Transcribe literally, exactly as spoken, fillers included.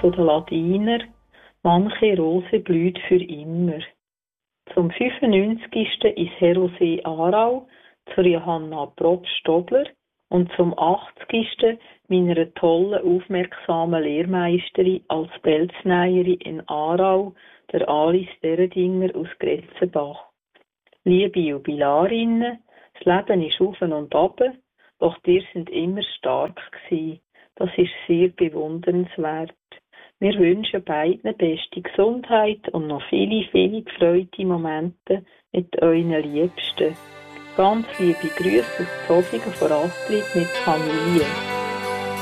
von den Ladiner, manche Rose blüht für immer. Zum fünfundneunzigsten ins Herosee Aarau, zur Johanna Probst-Stodler und zum achtzigsten meiner tollen, aufmerksamen Lehrmeisterin als Pelznäherin in Aarau, der Alice Deredinger aus Gretzenbach. Liebe Jubilarinnen, das Leben ist auf und ab, doch ihr sind immer stark gewesen. Das ist sehr bewundernswert. Wir wünschen beiden beste Gesundheit und noch viele, viele gefreute Momente mit euren Liebsten. Ganz liebe Grüße aus Zofingen von Astrid mit Familie.